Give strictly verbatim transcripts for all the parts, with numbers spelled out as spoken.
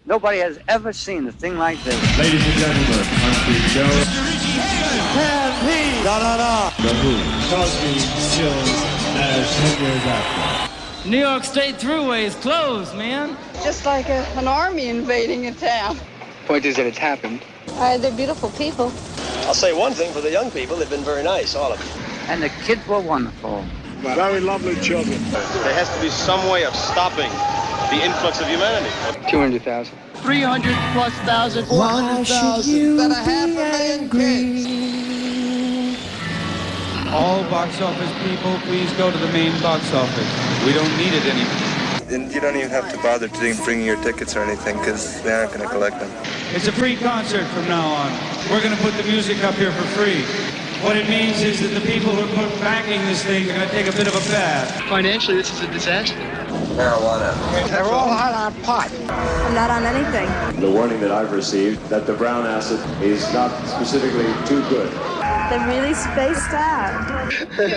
Nobody has ever seen a thing like this. Ladies and gentlemen, Country Joe. Mister Richie Havens. Can he? Da da da. The Who. Crosby, Stills, Nash, ten years after. New York State Thruway is closed, man. Just like a, an army invading a town. Point is that it's happened. Uh, they're beautiful people. I'll say one thing for the young people, they've been very nice, all of them. And the kids were wonderful. Very lovely children. There has to be some way of stopping the influx of humanity. two hundred thousand. three hundred plus thousand. four hundred thousand. That a half a million kids. All box office people, please go to the main box office. We don't need it anymore. And you don't even have to bother bringing your tickets or anything because they aren't going to collect them. It's a free concert from now on. We're going to put the music up here for free. What it means is that the people who are backing this thing are going to take a bit of a bath. Financially, this is a disaster. Marijuana. They're all hot on pot. I'm not on anything. The warning that I've received that the brown acid is not specifically too good. They're really spaced out.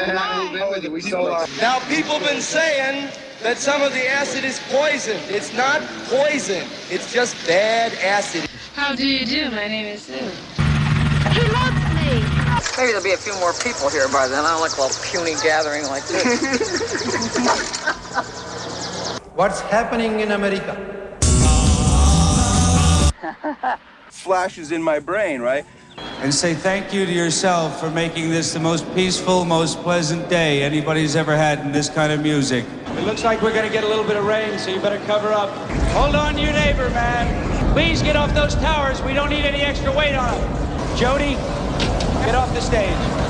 Now, people have been saying that some of the acid is poison. It's not poison. It's just bad acid. How do you do? My name is Sue. He loves me. Maybe there'll be a few more people here by then. I don't like a little puny gathering like this. What's happening in America? Flashes in my brain, right? And say thank you to yourself for making this the most peaceful, most pleasant day anybody's ever had in this kind of music. It looks like we're going to get a little bit of rain, so you better cover up. Hold on to your neighbor, man. Please get off those towers. We don't need any extra weight on them. Jody, get off the stage.